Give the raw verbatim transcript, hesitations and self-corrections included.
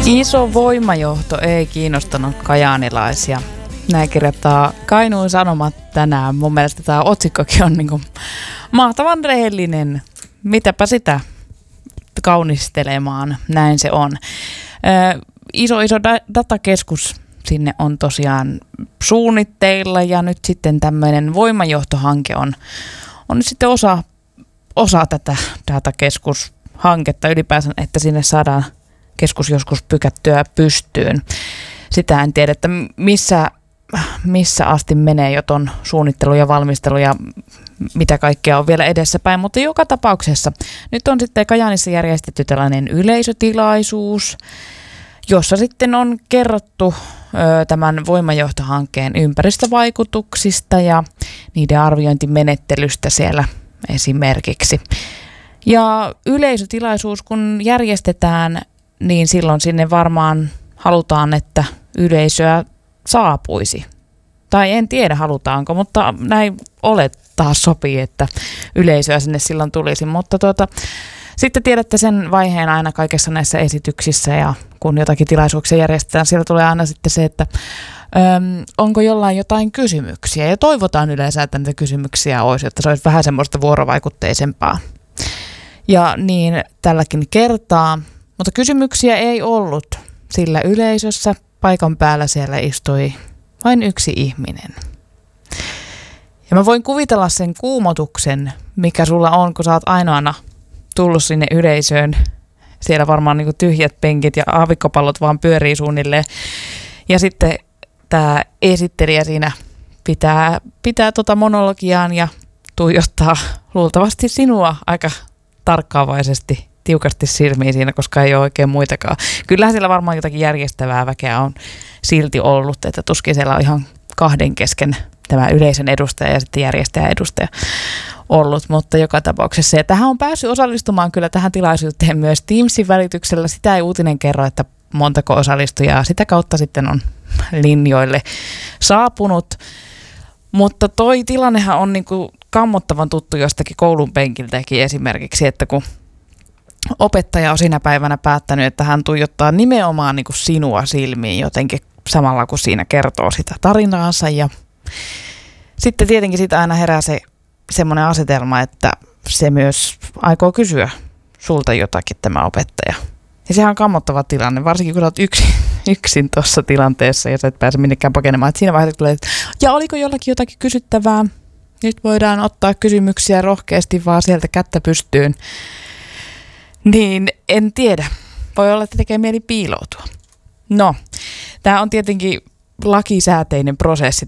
Iso voimajohto ei kiinnostanut kajaanilaisia. Näin kirjoittaa Kainuun Sanomat tänään. Mun mielestä tämä otsikkokin on niin kuin mahtavan rehellinen. Mitäpä sitä kaunistelemaan. Näin se on. Ö, iso iso da- datakeskus sinne on tosiaan suunnitteilla ja nyt sitten tämmöinen voimajohtohanke on, on nyt sitten osa, osa tätä datakeskushanketta ylipäänsä, että sinne saadaan keskus joskus pykättyä pystyyn. Sitä en tiedä, että missä, missä asti menee jo ton suunnittelu ja valmistelu ja mitä kaikkea on vielä edessäpäin, mutta joka tapauksessa nyt on sitten Kajaanissa järjestetty tällainen yleisötilaisuus, jossa sitten on kerrottu ö, tämän voimajohtohankkeen ympäristövaikutuksista ja niiden arviointimenettelystä siellä esimerkiksi. Ja yleisötilaisuus kun järjestetään, niin silloin sinne varmaan halutaan, että yleisöä saapuisi. Tai en tiedä halutaanko, mutta näin olettaa sopii, että yleisöä sinne silloin tulisi. Mutta tuota, sitten tiedätte sen vaiheen aina kaikessa näissä esityksissä ja kun jotakin tilaisuuksia järjestetään, siellä tulee aina sitten se, että öm, onko jollain jotain kysymyksiä. Ja toivotaan yleensä, että niitä kysymyksiä olisi, että se olisi vähän semmoista vuorovaikutteisempaa. Ja niin tälläkin kertaa, mutta kysymyksiä ei ollut, sillä yleisössä paikan päällä siellä istui vain yksi ihminen. Ja mä voin kuvitella sen kuumotuksen, mikä sulla on, kun sä oot ainoana tullut sinne yleisöön. Siellä varmaan niin kuin tyhjät penkit ja aavikkopallot vaan pyörii suunnilleen. Ja sitten tämä esittelijä siinä pitää, pitää tota monologiaan ja tuijottaa luultavasti sinua aika tarkkaavaisesti, tiukasti silmiin siinä, koska ei ole oikein muitakaan. Kyllähän siellä varmaan jotakin järjestävää väkeä on silti ollut, että tuskin siellä on ihan kahden kesken tämä yleisön edustaja ja sitten järjestäjä edustaja ollut, mutta joka tapauksessa. Ja tähän on päässyt osallistumaan kyllä tähän tilaisuuteen myös Teamsin välityksellä. Sitä ei uutinen kerro, että montako osallistujaa sitä kautta sitten on linjoille saapunut. Mutta toi tilannehan on niinku kammottavan tuttu jostakin koulun penkiltäkin esimerkiksi, että kun opettaja on siinä päivänä päättänyt, että hän tuijottaa nimenomaan niinku sinua silmiin jotenkin samalla, kun siinä kertoo sitä tarinaansa. Ja sitten tietenkin sitä aina herää se semmoinen asetelma, että se myös aikoo kysyä sulta jotakin tämä opettaja. Ja sehän on kammottava tilanne, varsinkin kun sä oot yksin, yksin tuossa tilanteessa ja sä et pääse minnekään pakenemaan. Et siinä vaiheessa tulee, että ja oliko jollakin jotakin kysyttävää? Nyt voidaan ottaa kysymyksiä rohkeasti vaan sieltä kättä pystyyn. Niin en tiedä. Voi olla, että tekee mieli piiloutua. No, tämä on tietenkin lakisääteinen prosessi